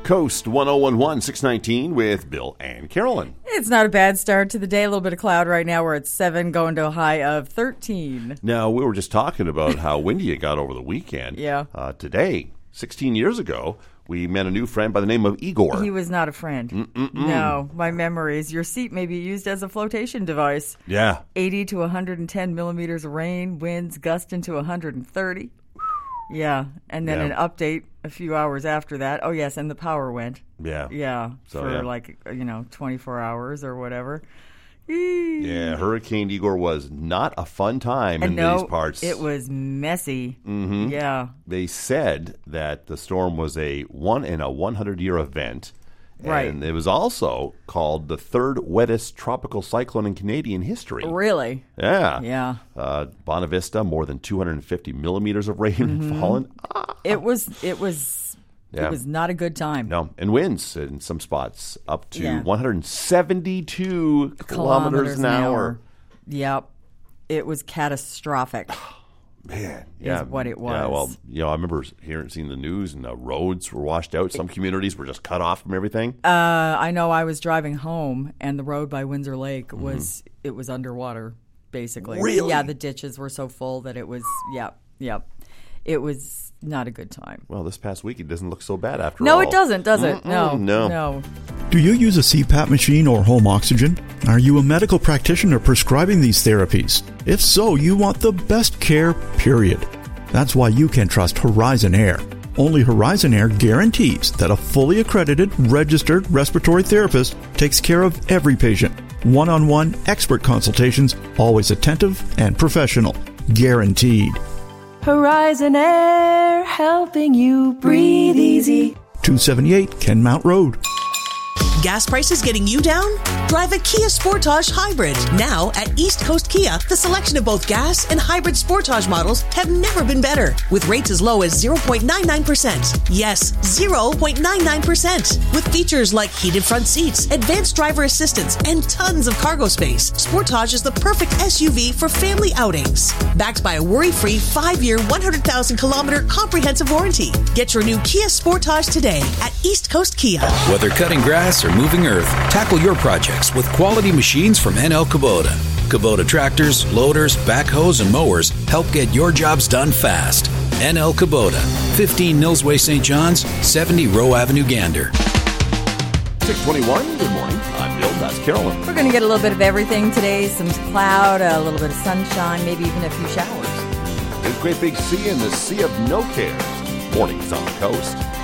Coast 1011 619 with Bill and Carolyn. It's not a bad start to the day. A little bit of cloud right now. We're at 7, going to a high of 13. Now, we were just talking about how windy it got over the weekend. Yeah. Today, 16 years ago, we met a new friend by the name of Igor. He was not a friend. No, my memories. Your seat may be used as a flotation device. Yeah. 80 to 110 millimeters of rain, winds gusting to 130. Yeah, and then an update a few hours after that. Oh, yes, and the power went. Yeah. Yeah, So, for 24 hours or whatever. Yeah, Hurricane Igor was not a fun time in these parts. It was messy. Mm-hmm. Yeah. They said that the storm was a 1-in-a-100-year event. Right. And it was also called the third wettest tropical cyclone in Canadian history. Really? Yeah. Yeah. Bonavista, more than 250 millimeters of rain had fallen. It was not a good time. No, and winds in some spots up to 172 kilometers an hour. Yep. It was catastrophic. Man, is what it was. Yeah, well, I remember seeing the news, and the roads were washed out. Some communities were just cut off from everything. I know I was driving home, and the road by Windsor Lake was underwater, basically. Really? Yeah, the ditches were so full that it was, it was not a good time. Well, this past week, it doesn't look so bad after all. No, it doesn't, does it? No. Do you use a CPAP machine or home oxygen? Are you a medical practitioner prescribing these therapies? If so, you want the best care, period. That's why you can trust Horizon Air. Only Horizon Air guarantees that a fully accredited, registered respiratory therapist takes care of every patient. One-on-one expert consultations, always attentive and professional. Guaranteed. Horizon Air, helping you breathe easy. 278 Kenmount Road. Gas prices getting you down? Drive a Kia Sportage Hybrid. Now at East Coast Kia, the selection of both gas and hybrid Sportage models have never been better. With rates as low as 0.99%. Yes, 0.99%. With features like heated front seats, advanced driver assistance, and tons of cargo space, Sportage is the perfect SUV for family outings. Backed by a worry-free 5-year, 100,000-kilometer comprehensive warranty. Get your new Kia Sportage today at East Coast Kia. Whether cutting grass or moving earth, tackle your projects with quality machines from NL Kubota. Kubota tractors, loaders, backhoes, and mowers help get your jobs done fast. NL Kubota, 15 Nilsway St. John's, 70 Rowe Avenue, Gander. 621, good morning. I'm Bill, that's Carolyn. We're going to get a little bit of everything today. Some cloud, a little bit of sunshine, maybe even a few showers. There's a great big sea in the Sea of No Cares. Mornings on the coast.